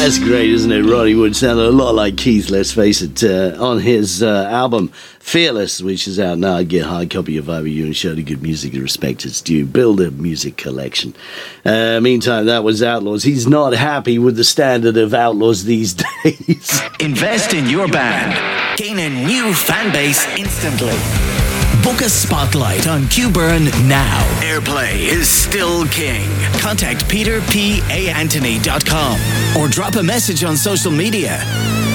That's great, isn't it? Ronnie Wood sounded a lot like Keith, let's face it, on his album Fearless, which is out now. Get a hard copy of Ivy You and show the good music and respect its due. Build a music collection. Meantime, that was Outlaws. He's not happy with the standard of Outlaws these days. Invest in your band. Gain a new fan base instantly. Book a spotlight on QBurn now. Airplay is still king. Contact peterpanthony.com or drop a message on social media.